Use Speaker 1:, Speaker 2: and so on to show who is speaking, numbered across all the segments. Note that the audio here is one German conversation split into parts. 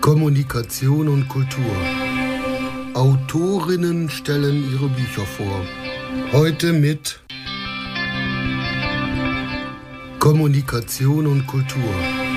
Speaker 1: Kommunikation und Kultur. Autorinnen stellen ihre Bücher vor. Heute mit Kommunikation und Kultur.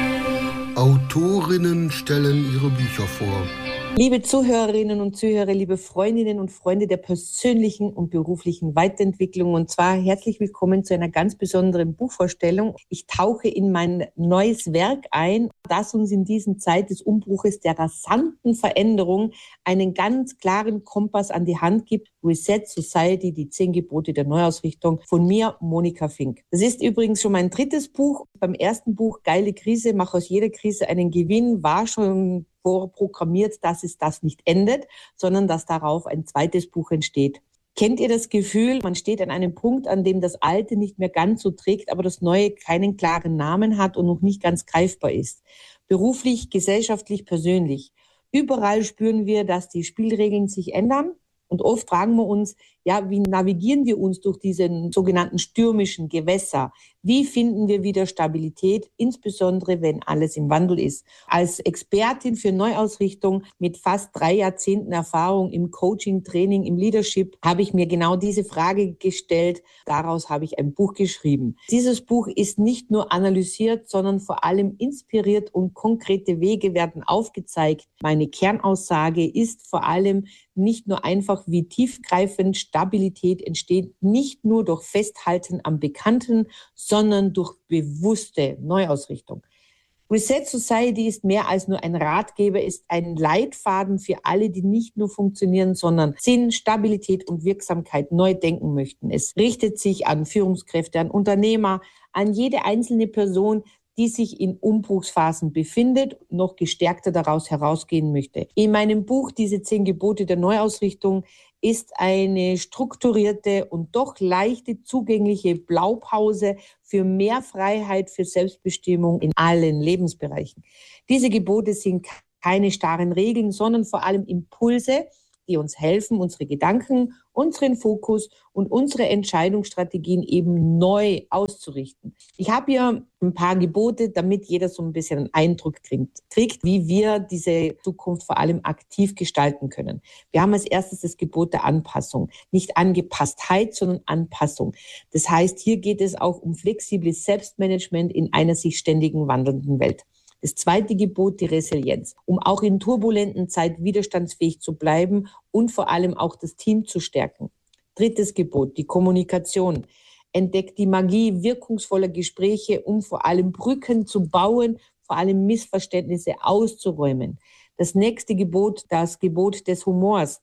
Speaker 1: Autorinnen stellen ihre Bücher vor.
Speaker 2: Liebe Zuhörerinnen und Zuhörer, liebe Freundinnen und Freunde der persönlichen und beruflichen Weiterentwicklung, und zwar herzlich willkommen zu einer ganz besonderen Buchvorstellung. Ich tauche in mein neues Werk ein, das uns in diesen Zeit des Umbruches, der rasanten Veränderung einen ganz klaren Kompass an die Hand gibt. Reset Society, die 10 Gebote der Neuausrichtung, von mir, Monika Fink. Das ist übrigens schon mein drittes Buch. Beim ersten Buch, Geile Krise, mach aus jeder Krise einen Gewinn, war schon vorprogrammiert, dass es das nicht endet, sondern dass darauf ein zweites Buch entsteht. Kennt ihr das Gefühl, man steht an einem Punkt, an dem das Alte nicht mehr ganz so trägt, aber das Neue keinen klaren Namen hat und noch nicht ganz greifbar ist? Beruflich, gesellschaftlich, persönlich. Überall spüren wir, dass die Spielregeln sich ändern. Und oft fragen wir uns, ja, wie navigieren wir uns durch diese sogenannten stürmischen Gewässer? Wie finden wir wieder Stabilität, insbesondere wenn alles im Wandel ist? Als Expertin für Neuausrichtung mit fast 3 Jahrzehnten Erfahrung im Coaching, Training, im Leadership habe ich mir genau diese Frage gestellt. Daraus habe ich ein Buch geschrieben. Dieses Buch ist nicht nur analysiert, sondern vor allem inspiriert und konkrete Wege werden aufgezeigt. Meine Kernaussage ist vor allem nicht nur einfach, wie tiefgreifend Stabilität entsteht, nicht nur durch Festhalten am Bekannten, sondern durch bewusste Neuausrichtung. Reset Society ist mehr als nur ein Ratgeber, ist ein Leitfaden für alle, die nicht nur funktionieren, sondern Sinn, Stabilität und Wirksamkeit neu denken möchten. Es richtet sich an Führungskräfte, an Unternehmer, an jede einzelne Person, die sich in Umbruchsphasen befindet, noch gestärkter daraus herausgehen möchte. In meinem Buch, diese 10 Gebote der Neuausrichtung, ist eine strukturierte und doch leichte zugängliche Blaupause für mehr Freiheit, für Selbstbestimmung in allen Lebensbereichen. Diese Gebote sind keine starren Regeln, sondern vor allem Impulse, die uns helfen, unsere Gedanken, unseren Fokus und unsere Entscheidungsstrategien eben neu auszurichten. Ich habe hier ein paar Gebote, damit jeder so ein bisschen einen Eindruck kriegt, wie wir diese Zukunft vor allem aktiv gestalten können. Wir haben als erstes das Gebot der Anpassung. Nicht Angepasstheit, sondern Anpassung. Das heißt, hier geht es auch um flexibles Selbstmanagement in einer sich ständigen wandelnden Welt. Das zweite Gebot, die Resilienz, um auch in turbulenten Zeiten widerstandsfähig zu bleiben und vor allem auch das Team zu stärken. Drittes Gebot, die Kommunikation. Entdeckt die Magie wirkungsvoller Gespräche, um vor allem Brücken zu bauen, vor allem Missverständnisse auszuräumen. Das nächste Gebot, das Gebot des Humors.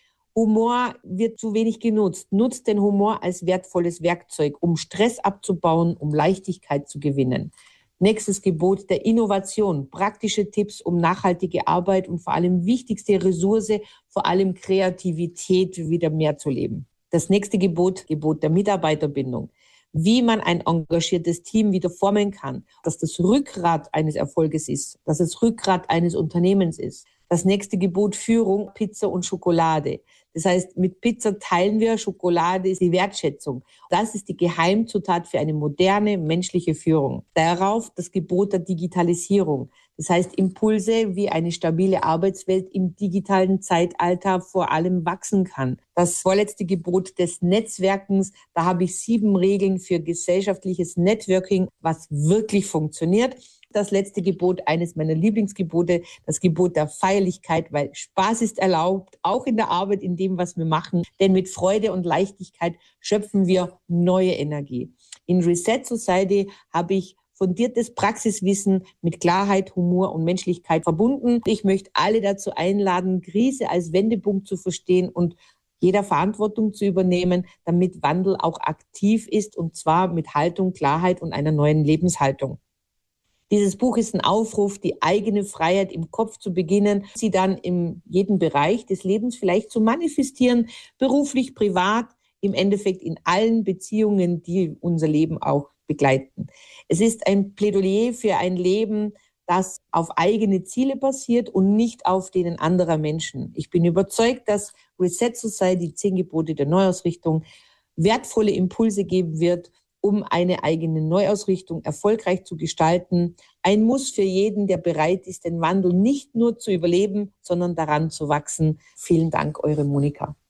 Speaker 2: Humor wird zu wenig genutzt. Nutzt den Humor als wertvolles Werkzeug, um Stress abzubauen, um Leichtigkeit zu gewinnen. Nächstes Gebot der Innovation, praktische Tipps, um nachhaltige Arbeit und vor allem wichtigste Ressource, vor allem Kreativität wieder mehr zu leben. Das nächste Gebot, Gebot der Mitarbeiterbindung, wie man ein engagiertes Team wieder formen kann, dass das Rückgrat eines Erfolges ist, dass das Rückgrat eines Unternehmens ist. Das nächste Gebot, Führung, Pizza und Schokolade. Das heißt, mit Pizza teilen wir, Schokolade ist die Wertschätzung. Das ist die Geheimzutat für eine moderne menschliche Führung. Darauf das Gebot der Digitalisierung. Das heißt, Impulse, wie eine stabile Arbeitswelt im digitalen Zeitalter vor allem wachsen kann. Das vorletzte Gebot des Netzwerkens, da habe ich 7 Regeln für gesellschaftliches Networking, was wirklich funktioniert. Das letzte Gebot, eines meiner Lieblingsgebote, das Gebot der Feierlichkeit, weil Spaß ist erlaubt, auch in der Arbeit, in dem, was wir machen. Denn mit Freude und Leichtigkeit schöpfen wir neue Energie. In Reset Society habe ich fundiertes Praxiswissen mit Klarheit, Humor und Menschlichkeit verbunden. Ich möchte alle dazu einladen, Krise als Wendepunkt zu verstehen und jeder Verantwortung zu übernehmen, damit Wandel auch aktiv ist, und zwar mit Haltung, Klarheit und einer neuen Lebenshaltung. Dieses Buch ist ein Aufruf, die eigene Freiheit im Kopf zu beginnen, sie dann in jedem Bereich des Lebens vielleicht zu manifestieren, beruflich, privat, im Endeffekt in allen Beziehungen, die unser Leben auch begleiten. Es ist ein Plädoyer für ein Leben, das auf eigene Ziele basiert und nicht auf denen anderer Menschen. Ich bin überzeugt, dass Reset Society, die 10 Gebote der Neuausrichtung, wertvolle Impulse geben wird, um eine eigene Neuausrichtung erfolgreich zu gestalten. Ein Muss für jeden, der bereit ist, den Wandel nicht nur zu überleben, sondern daran zu wachsen. Vielen Dank, eure Monika.